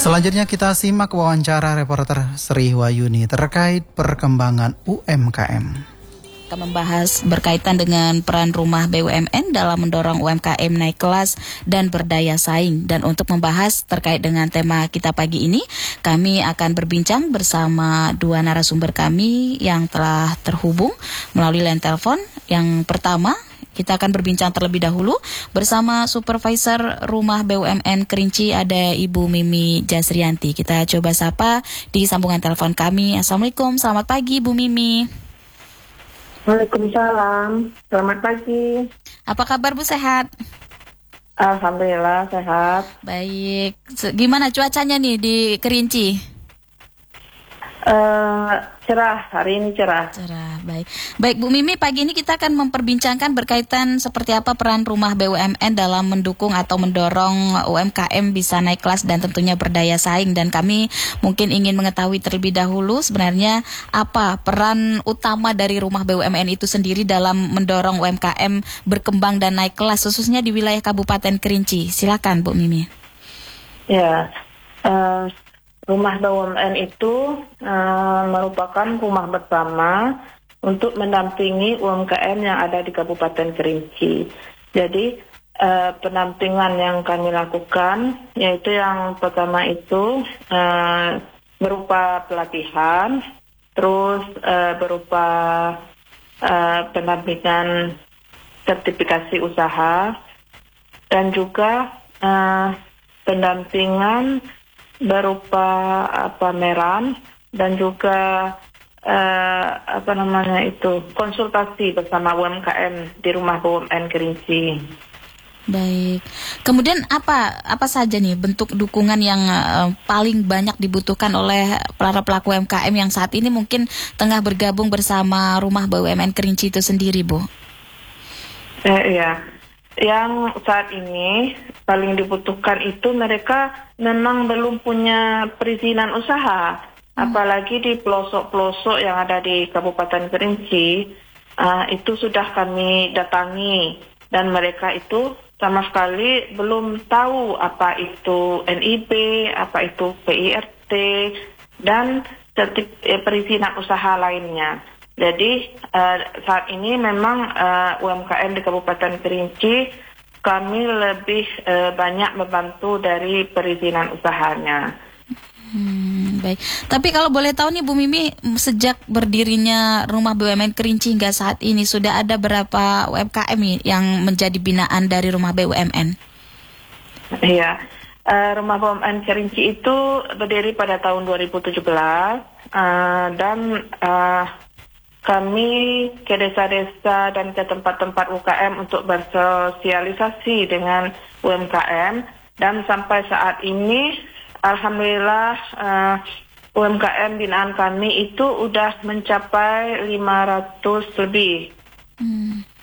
Selanjutnya kita simak wawancara reporter Sri Wayuni terkait perkembangan UMKM. Kita membahas berkaitan dengan peran rumah BUMN dalam mendorong UMKM naik kelas dan berdaya saing. Dan untuk membahas terkait dengan tema kita pagi ini, kami akan berbincang bersama dua narasumber kami yang telah terhubung melalui line telepon. Yang pertama, kita akan berbincang terlebih dahulu bersama Supervisor Rumah BUMN Kerinci, ada Ibu Mimi Jasrianti. Kita coba sapa di sambungan telepon kami. Assalamualaikum, selamat pagi Bu Mimi. Waalaikumsalam, selamat pagi. Apa kabar Bu, sehat? Alhamdulillah sehat. Baik, gimana cuacanya nih di Kerinci? Cerah, hari ini cerah. Cerah, baik. Baik Bu Mimi, pagi ini kita akan memperbincangkan berkaitan seperti apa peran rumah BUMN dalam mendukung atau mendorong UMKM bisa naik kelas dan tentunya berdaya saing. Dan kami mungkin ingin mengetahui terlebih dahulu sebenarnya apa peran utama dari rumah BUMN itu sendiri dalam mendorong UMKM berkembang dan naik kelas, khususnya di wilayah Kabupaten Kerinci. Silakan Bu Mimi. Ya, rumah BUMN itu merupakan rumah bersama untuk mendampingi UMKM yang ada di Kabupaten Kerinci. Jadi pendampingan yang kami lakukan yaitu yang pertama itu berupa pelatihan, terus berupa pendampingan sertifikasi usaha, dan juga pendampingan berupa pameran dan juga konsultasi bersama UMKM di rumah BUMN Kerinci. Baik. Kemudian apa saja nih bentuk dukungan yang paling banyak dibutuhkan oleh para pelaku UMKM yang saat ini mungkin tengah bergabung bersama rumah BUMN Kerinci itu sendiri, Bu? Iya. Yang saat ini paling dibutuhkan itu mereka memang belum punya perizinan usaha, apalagi di pelosok-pelosok yang ada di Kabupaten Kerinci. Itu sudah kami datangi dan mereka itu sama sekali belum tahu apa itu NIB, apa itu PIRT, dan perizinan usaha lainnya. Jadi saat ini memang UMKM di Kabupaten Kerinci kami lebih banyak membantu dari perizinan usahanya. Baik. Tapi kalau boleh tahu nih Bu Mimi, sejak berdirinya rumah BUMN Kerinci hingga saat ini sudah ada berapa UMKM yang menjadi binaan dari rumah BUMN? Iya, rumah BUMN Kerinci itu berdiri pada tahun 2017 dan kami ke desa-desa dan ke tempat-tempat UKM untuk bersosialisasi dengan UMKM, dan sampai saat ini alhamdulillah UMKM binaan kami itu udah mencapai 500 lebih.